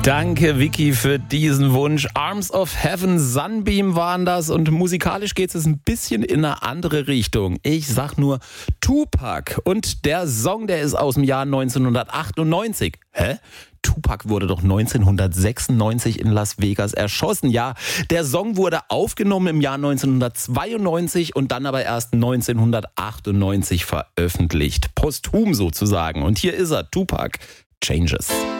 Danke, Vicky, für diesen Wunsch. Arms of Heaven, Sunbeam waren das und musikalisch geht es ein bisschen in eine andere Richtung. Ich sag nur Tupac und der Song, der ist aus dem Jahr 1998. Hä? Tupac wurde doch 1996 in Las Vegas erschossen. Ja, der Song wurde aufgenommen im Jahr 1992 und dann aber erst 1998 veröffentlicht. Posthum sozusagen. Und hier ist er, Tupac, Changes.